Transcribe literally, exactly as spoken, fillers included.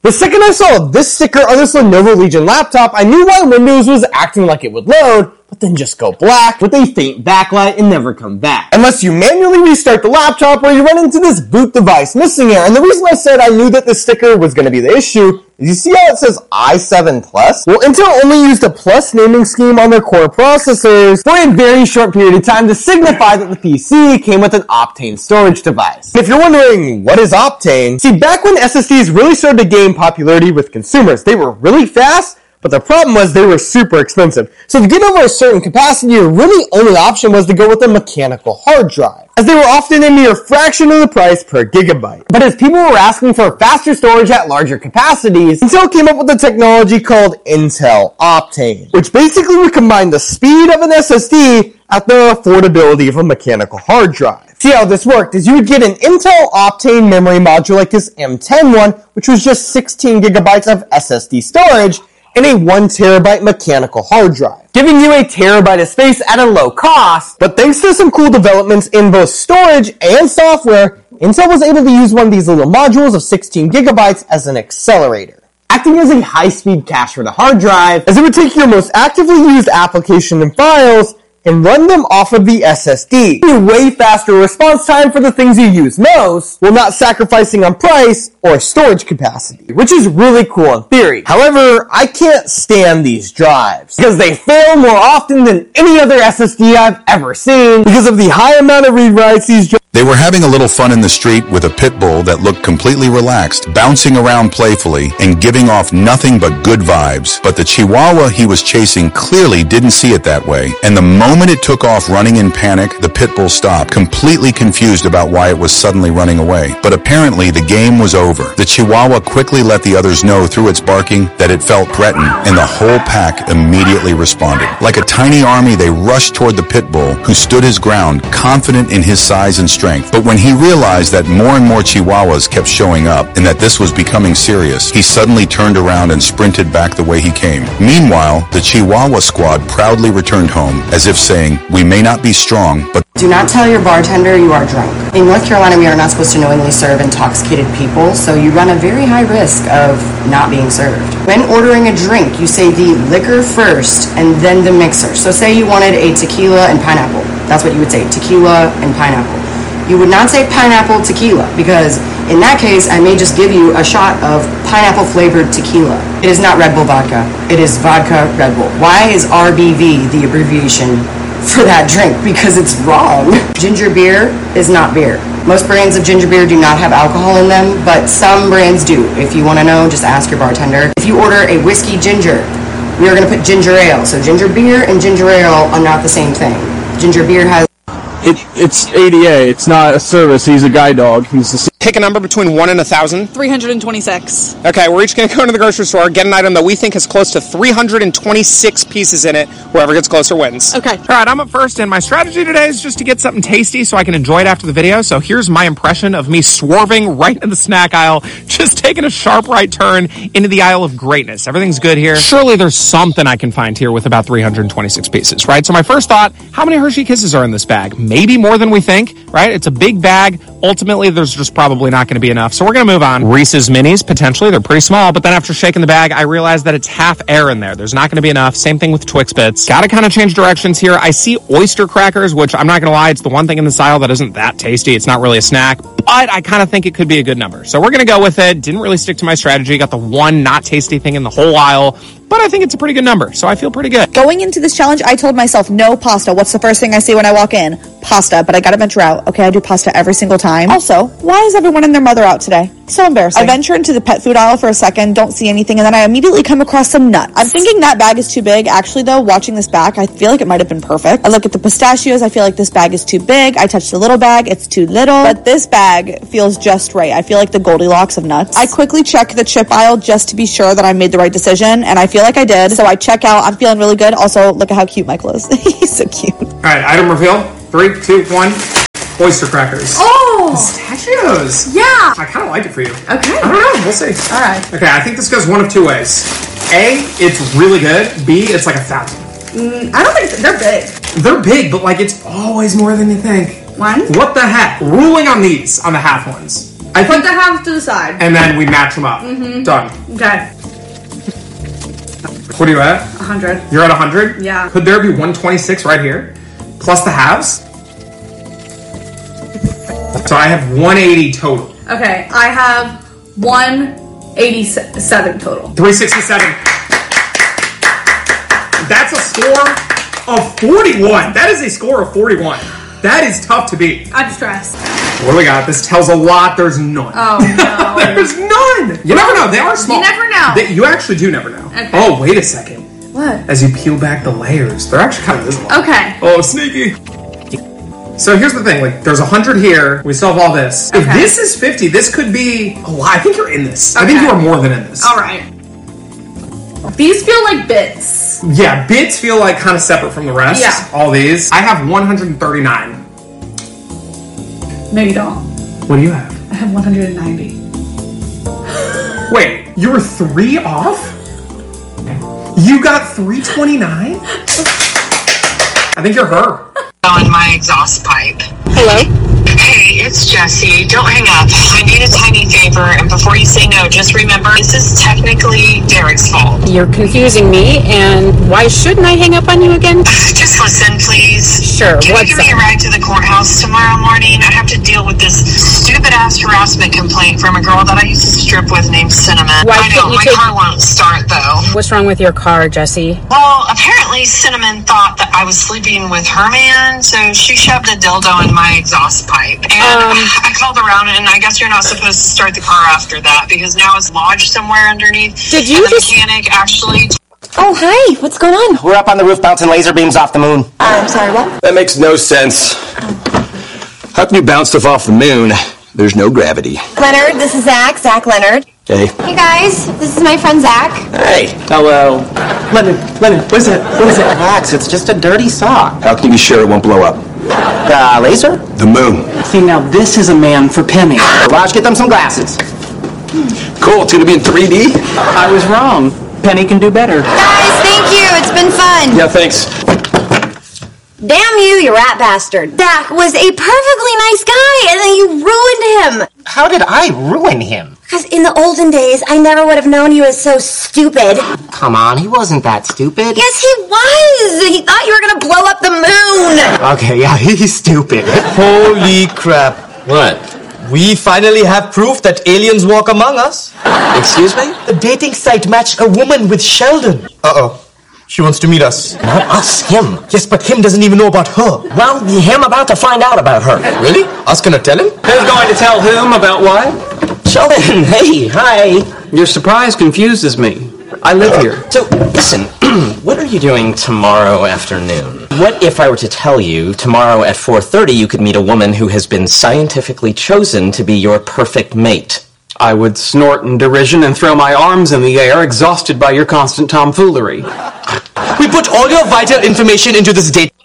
The second I saw this sticker on this Lenovo Legion laptop, I knew why Windows was acting like it would load, but then just go black with a faint backlight and never come back. Unless you manually restart the laptop or you run into this boot device missing error. And the reason I said I knew that this sticker was going to be the issue is you see how it says i seven plus? Well, Intel only used a plus naming scheme on their core processors for a very short period of time to signify that the P C came with an Optane storage device. If you're wondering, what is Optane? See, back when S S Ds really started to gain popularity with consumers, they were really fast, but the problem was they were super expensive. So to get over a certain capacity, your really only option was to go with a mechanical hard drive, as they were often a mere fraction of the price per gigabyte. But as people were asking for faster storage at larger capacities, Intel came up with a technology called Intel Optane, which basically would combine the speed of an S S D at the affordability of a mechanical hard drive. See how this worked is you would get an Intel Optane memory module like this M ten one, which was just sixteen gigabytes of S S D storage, and a one terabyte mechanical hard drive, giving you a terabyte of space at a low cost. But thanks to some cool developments in both storage and software, Intel was able to use one of these little modules of sixteen gigabytes as an accelerator, acting as a high-speed cache for the hard drive, as it would take your most actively used application and files and run them off of the S S D. A way faster response time for the things you use most, while not sacrificing on price or storage capacity, which is really cool in theory. However, I can't stand these drives, because they fail more often than any other S S D I've ever seen, because of the high amount of read writes these drives. They were having a little fun in the street with a pit bull that looked completely relaxed, bouncing around playfully and giving off nothing but good vibes. But the Chihuahua he was chasing clearly didn't see it that way, and the moment it took off running in panic, the pit bull stopped, completely confused about why it was suddenly running away. But apparently the game was over. The Chihuahua quickly let the others know through its barking that it felt threatened, and the whole pack immediately responded. Like a tiny army, they rushed toward the pit bull, who stood his ground, confident in his size and strength. But when he realized that more and more Chihuahuas kept showing up and that this was becoming serious, he suddenly turned around and sprinted back the way he came. Meanwhile, the Chihuahua squad proudly returned home, as if saying, "We may not be strong, but..." Do not tell your bartender you are drunk. In North Carolina, we are not supposed to knowingly serve intoxicated people, so you run a very high risk of not being served. When ordering a drink, you say the liquor first and then the mixer. So say you wanted a tequila and pineapple. That's what you would say, tequila and pineapple. You would not say pineapple tequila, because in that case, I may just give you a shot of pineapple-flavored tequila. It is not Red Bull vodka. It is vodka Red Bull. Why is R B V the abbreviation for that drink? Because it's wrong. Ginger beer is not beer. Most brands of ginger beer do not have alcohol in them, but some brands do. If you want to know, just ask your bartender. If you order a whiskey ginger, we are going to put ginger ale. So ginger beer and ginger ale are not the same thing. Ginger beer has... It, it's A D A. It's not a service. He's a guide dog. He's the... Pick a number between one and a thousand. three hundred twenty-six. Okay, we're each going to go into the grocery store, get an item that we think has close to three hundred twenty-six pieces in it. Whoever gets closer wins. Okay. All right, I'm up first, and my strategy today is just to get something tasty so I can enjoy it after the video. So here's my impression of me swerving right into the snack aisle, just taking a sharp right turn into the aisle of greatness. Everything's good here. Surely there's something I can find here with about three hundred twenty-six pieces, right? So my first thought, how many Hershey Kisses are in this bag? Maybe more than we think, right? It's a big bag. Ultimately, there's just probably not going to be enough. So we're going to move on. Reese's Minis, potentially. They're pretty small. But then after shaking the bag, I realized that it's half air in there. There's not going to be enough. Same thing with Twix Bits. Got to kind of change directions here. I see oyster crackers, which I'm not going to lie, it's the one thing in this aisle that isn't that tasty. It's not really a snack. But I kind of think it could be a good number. So we're going to go with it. Didn't really stick to my strategy. Got the one not tasty thing in the whole aisle. But I think it's a pretty good number, so I feel pretty good. Going into this challenge, I told myself, no pasta. What's the first thing I see when I walk in? Pasta, but I gotta venture out. Okay, I do pasta every single time. Also, why is everyone and their mother out today? So embarrassing. I venture into the pet food aisle for a second, don't see anything, and then I immediately come across some nuts. I'm thinking that bag is too big. Actually, though, watching this back, I feel like it might have been perfect. I look at the pistachios, I feel like this bag is too big. I touch the little bag, it's too little. But this bag feels just right. I feel like the Goldilocks of nuts. I quickly check the chip aisle just to be sure that I made the right decision, and I feel like I did. So I check out. I'm feeling really good. Also, look at how cute Michael is. He's so cute. All right, item reveal. Three, two, one. Oyster crackers. Oh! Pistachios. Yeah! I kind of like it for you. Okay. I don't know. We'll see. All right. Okay, I think this goes one of two ways. A, it's really good. B, it's like a thousand. Mm, I don't think they're big. They're big, but like it's always more than you think. One? What the heck? Ruling on these, on the half ones. I Put think, the halves to the side. and then we match them up. Mm-hmm. Done. Okay. What are you at? one hundred. You're at one hundred? Yeah. Could there be one twenty-six right here? Plus the halves? So I have one eighty total. Okay, I have one eighty-seven total. three sixty-seven. That's a score of forty-one. That is a score of forty-one. That is tough to beat. I'm stressed. What do we got? This tells a lot. There's none. Oh, no. There's none. You never know. They are small. You never know. They, you actually do never know. Okay. Oh, wait a second. What? As you peel back the layers, they're actually kind of visible. Okay. Oh, sneaky. So here's the thing, like, there's one hundred here, we still have all this. If Okay. this is fifty, this could be a lot. I think you're in this. I think Okay. you are more than in this. Alright. These feel like bits. Yeah, bits feel like kind of separate from the rest. Yeah. All these. I have one hundred thirty-nine. No, you don't. What do you have? I have one hundred ninety. Wait, you were three off? You got three twenty-nine? I think you're her. On my exhaust pipe. Hello? Hey, it's Jessie. Don't hang up. I need a tiny favor, and before you say no, just remember this is technically Derek's fault. You're confusing me, and why shouldn't I hang up on you again? Just listen, please. Sure, Can what's you give me a up? ride to the courthouse tomorrow morning? I have to deal with this stupid-ass harassment complaint from a girl that I used to strip with named Cinnamon. Why I know, can't you my take- car won't start, though. What's wrong with your car, Jessie? Well, apparently Cinnamon thought that I was sleeping with her man, so she shoved a dildo in my exhaust pipe. And Um, I called around, and I guess you're not supposed to start the car after that, because now it's lodged somewhere underneath. Did you and the just- mechanic actually... Oh, hi. What's going on? We're up on the roof bouncing laser beams off the moon. Uh, I'm sorry, what? That makes no sense. How can you bounce stuff off the moon? There's no gravity. Leonard, this is Zach. Zach Leonard. Okay. Hey, guys. This is my friend Zach. Hey. Hello. Leonard, Leonard, what is that? What is that? Relax, it's just a dirty sock. How can you be sure it won't blow up? Uh, laser? The moon. See, now this is a man for Penny. Raj, get them some glasses. Cool, it's gonna be in three D? I was wrong. Penny can do better. Guys, thank you. It's been fun. Yeah, thanks. Damn you, you rat bastard. Zach was a perfectly nice guy, and then you ruined him. How did I ruin him? Because in the olden days, I never would have known he was so stupid. Come on, he wasn't that stupid. Yes, he was. He thought you were going to blow up the moon. Okay, yeah, he's stupid. Holy crap. What? We finally have proof that aliens walk among us. Excuse me? The dating site matched a woman with Sheldon. Uh-oh. She wants to meet us. Not us, him. Yes, but him doesn't even know about her. Well, him about to find out about her. Really? Us gonna tell him? Who's going to tell whom about what? Sheldon, hey, hi. Your surprise confuses me. I live here. So, listen, what are you doing tomorrow afternoon? What if I were to tell you tomorrow at four thirty you could meet a woman who has been scientifically chosen to be your perfect mate? I would snort in derision and throw my arms in the air, exhausted by your constant tomfoolery. We put all your vital information into this date.